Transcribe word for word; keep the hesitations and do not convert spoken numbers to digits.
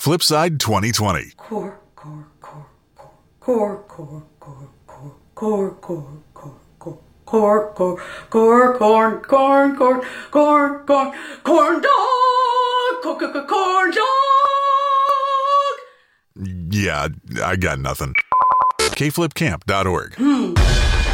Flipside twenty twenty. Core, core, core, core, core, core, core, core, core, core, core, core, core, corn, corn, corn, corn, corn, corn dog, corn, corn dog. Yeah, I got nothing. K flip camp dot org. Hmm.